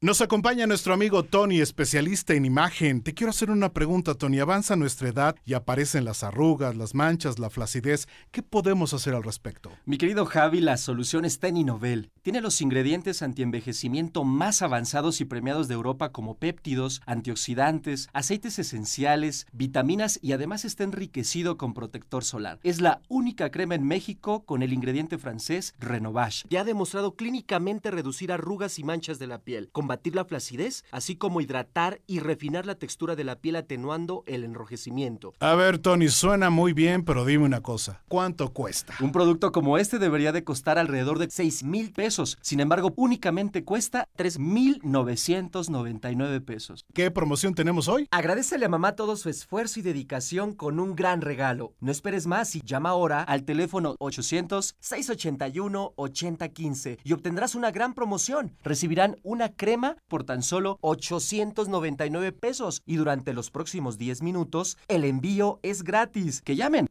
Nos acompaña nuestro amigo Tony, especialista en imagen. Te quiero hacer una pregunta, Tony. Avanza nuestra edad y aparecen las arrugas, las manchas, la flacidez. ¿Qué podemos hacer al respecto? Mi querido Javi, la solución está en Innovel. Tiene los ingredientes antienvejecimiento más avanzados y premiados de Europa como péptidos, antioxidantes, aceites esenciales, vitaminas y además está enriquecido con protector solar. Es la única crema en México con el ingrediente francés Renovage. Ya ha demostrado clínicamente reducir arrugas y manchas de la piel, combatir la flacidez, así como hidratar y refinar la textura de la piel atenuando el enrojecimiento. A ver, Tony, suena muy bien, pero dime una cosa. ¿Cuánto cuesta? Un producto como este debería de costar alrededor de 6,000 pesos. Sin embargo, únicamente cuesta 3,999 pesos. ¿Qué promoción tenemos hoy? Agradécele a mamá todo su esfuerzo y dedicación con un gran regalo. No esperes más y llama ahora Al teléfono 800-681-8015 y obtendrás una gran promoción. Recibirán una crema por tan solo 899 pesos y durante los próximos 10 minutos el envío es gratis. Que llamen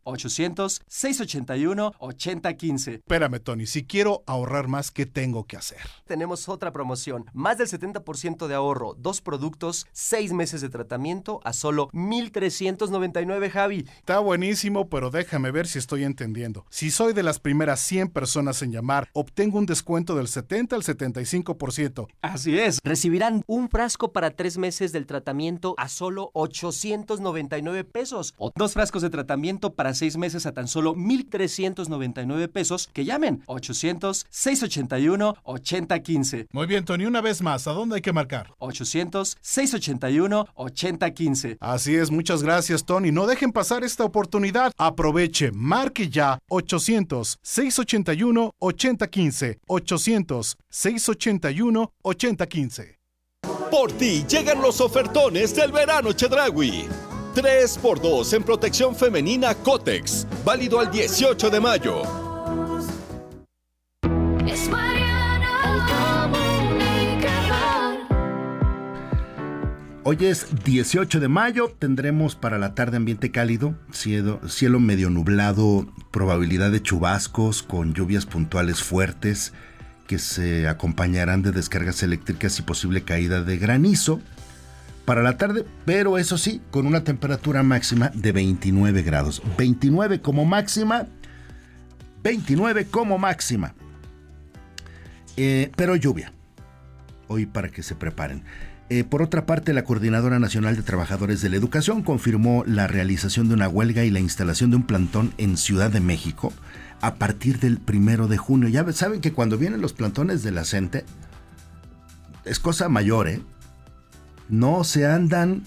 800-681-8015. Espérame, Tony, si quiero ahorrar más, ¿qué tengo que hacer? Tenemos otra promoción, más del 70% de ahorro, 2 productos, 6 meses de tratamiento a solo 1,399, Javi. Está buenísimo, pero déjame ver si estoy entendiendo. Si soy de las primeras 100 personas en llamar, obtengo un descuento del 70 al 75%. Así es. Recibirán un frasco para 3 meses del tratamiento a solo 899 pesos. O 2 frascos de tratamiento para 6 meses a tan solo 1,399 pesos. Que llamen 800-681-8015. Muy bien, Tony, una vez más, ¿a dónde hay que marcar? 800-681-8015. Así es, muchas gracias, Tony. No dejen pasar esta oportunidad. Aproveche, marque ya 800-681-8015. 800-681-8015. Por ti llegan los ofertones del verano Chedraui. 3x2 en protección femenina Cotex, válido al 18 de mayo. Es Mariana, el comunicador. Hoy es 18 de mayo, tendremos para la tarde ambiente cálido, cielo medio nublado, probabilidad de chubascos con lluvias puntuales fuertes que se acompañarán de descargas eléctricas y posible caída de granizo para la tarde, pero eso sí, con una temperatura máxima de 29 grados. 29 como máxima, 29 como máxima. Pero lluvia, hoy para que se preparen. Por otra parte, la Coordinadora Nacional de Trabajadores de la Educación confirmó la realización de una huelga y la instalación de un plantón en Ciudad de México a partir del 1 de junio. Ya saben que cuando vienen los plantones de la CENTE es cosa mayor, ¿eh? No se andan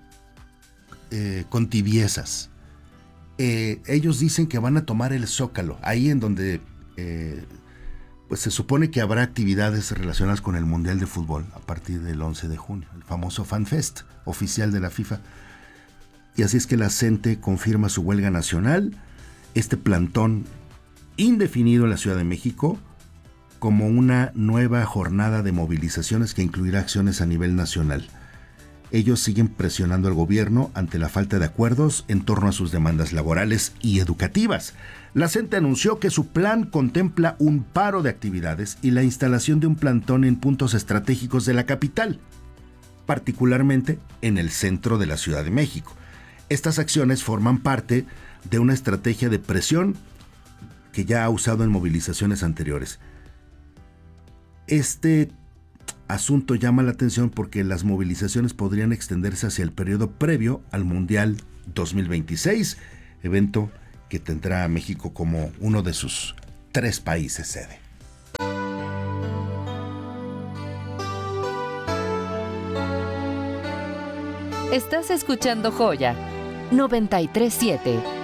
con tibiezas. Ellos dicen que van a tomar el Zócalo, ahí en donde pues se supone que habrá actividades relacionadas con el Mundial de Fútbol a partir del 11 de junio, el famoso FanFest oficial de la FIFA. Y así es que la CENTE confirma su huelga nacional, este plantón indefinido en la Ciudad de México, como una nueva jornada de movilizaciones que incluirá acciones a nivel nacional. Ellos siguen presionando al gobierno ante la falta de acuerdos en torno a sus demandas laborales y educativas. La CENTE anunció que su plan contempla un paro de actividades y la instalación de un plantón en puntos estratégicos de la capital, particularmente en el centro de la Ciudad de México. Estas acciones forman parte de una estrategia de presión que ya ha usado en movilizaciones anteriores. Este asunto llama la atención porque las movilizaciones podrían extenderse hacia el periodo previo al Mundial 2026, evento que tendrá a México como uno de sus 3 países sede. Estás escuchando Joya 93.7.